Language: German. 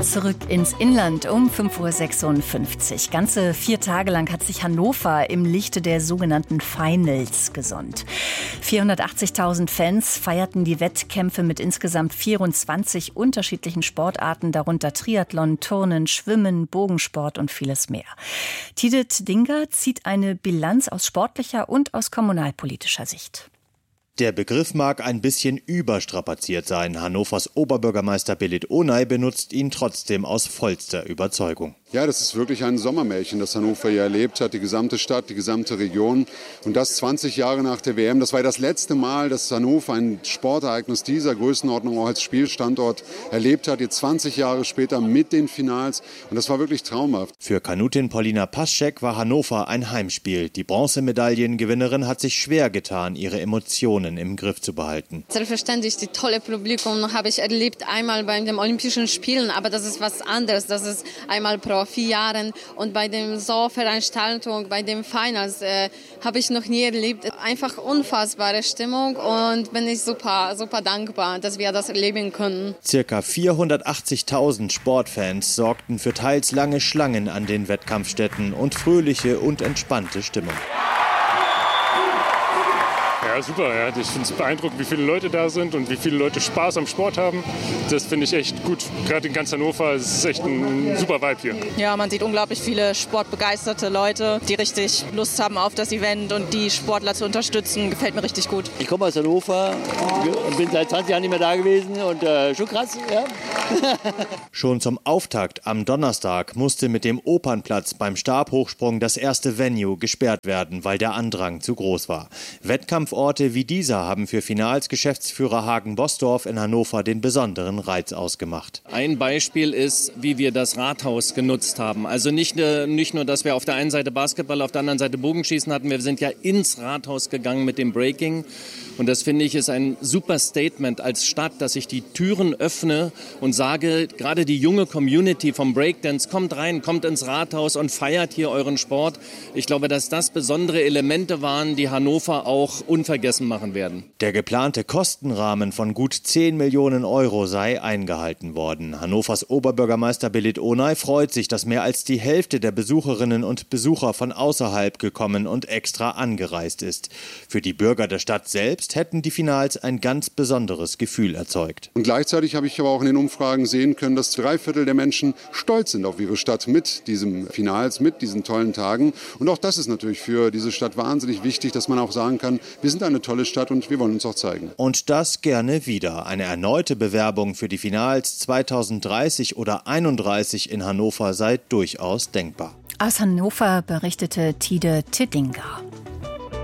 Zurück ins Inland um 5.56 Uhr. Ganze 4 Tage lang hat sich Hannover im Lichte der sogenannten Finals gesonnt. 480.000 Fans feierten die Wettkämpfe mit insgesamt 24 unterschiedlichen Sportarten, darunter Triathlon, Turnen, Schwimmen, Bogensport und vieles mehr. Tide Tedinga zieht eine Bilanz aus sportlicher und aus kommunalpolitischer Sicht. Der Begriff mag ein bisschen überstrapaziert sein. Hannovers Oberbürgermeister Belit Onay benutzt ihn trotzdem aus vollster Überzeugung. Ja, das ist wirklich ein Sommermärchen, das Hannover hier erlebt hat, die gesamte Stadt, die gesamte Region. Und das 20 Jahre nach der WM. Das war das letzte Mal, dass Hannover ein Sportereignis dieser Größenordnung auch als Spielstandort erlebt hat. Jetzt 20 Jahre später mit den Finals. Und das war wirklich traumhaft. Für Kanutin Polina Paschek war Hannover ein Heimspiel. Die Bronzemedaillengewinnerin hat sich schwer getan, ihre Emotionen im Griff zu behalten. Selbstverständlich, die tolle Publikum habe ich erlebt, einmal bei den Olympischen Spielen. Aber das ist was anderes. Das ist einmal pro 4 Jahren und bei der Veranstaltung, bei den Finals habe ich noch nie erlebt. Einfach unfassbare Stimmung und bin ich super dankbar, dass wir das erleben können. Circa 480.000 Sportfans sorgten für teils lange Schlangen an den Wettkampfstätten und fröhliche und entspannte Stimmung. Ja, super. Ja. Ich finde es beeindruckend, wie viele Leute da sind und wie viele Leute Spaß am Sport haben. Das finde ich echt gut. Gerade in ganz Hannover ist es echt ein super Vibe hier. Ja, man sieht unglaublich viele sportbegeisterte Leute, die richtig Lust haben auf das Event und die Sportler zu unterstützen. Gefällt mir richtig gut. Ich komme aus Hannover und bin seit 20 Jahren nicht mehr da gewesen und schon krass, ja. Schon zum Auftakt am Donnerstag musste mit dem Opernplatz beim Stabhochsprung das erste Venue gesperrt werden, weil der Andrang zu groß war. Wettkampforte wie dieser haben für Finals-Geschäftsführer Hagen Bosdorf in Hannover den besonderen Reiz ausgemacht. Ein Beispiel ist, wie wir das Rathaus genutzt haben. Also nicht nur, dass wir auf der einen Seite Basketball, auf der anderen Seite Bogenschießen hatten. Wir sind ja ins Rathaus gegangen mit dem Breaking. Und das, finde ich, ist ein super Statement als Stadt, dass ich die Türen öffne und sage, gerade die junge Community vom Breakdance, kommt rein, kommt ins Rathaus und feiert hier euren Sport. Ich glaube, dass das besondere Elemente waren, die Hannover auch unvergessen machen werden. Der geplante Kostenrahmen von gut 10 Millionen Euro sei eingehalten worden. Hannovers Oberbürgermeister Belit Onay freut sich, dass mehr als die Hälfte der Besucherinnen und Besucher von außerhalb gekommen und extra angereist ist. Für die Bürger der Stadt selbst hätten die Finals ein ganz besonderes Gefühl erzeugt. Und gleichzeitig habe ich aber auch in den Umfragen sehen können, dass 3/4 der Menschen stolz sind auf ihre Stadt mit diesem Finals, mit diesen tollen Tagen. Und auch das ist natürlich für diese Stadt wahnsinnig wichtig, dass man auch sagen kann, wir sind eine tolle Stadt und wir wollen uns auch zeigen. Und das gerne wieder. Eine erneute Bewerbung für die Finals 2030 oder 2031 in Hannover sei durchaus denkbar. Aus Hannover berichtete Tide Tedinga.